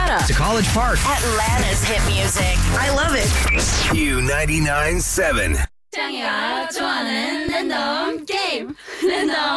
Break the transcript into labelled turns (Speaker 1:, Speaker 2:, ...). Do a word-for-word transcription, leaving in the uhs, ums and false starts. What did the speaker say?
Speaker 1: Atlanta.
Speaker 2: To College Park.
Speaker 1: Atlanta's hit music.
Speaker 3: I love it.
Speaker 4: Q ninety-nine point seven.
Speaker 5: 짱이가 좋아하는 랜덤 게임 랜덤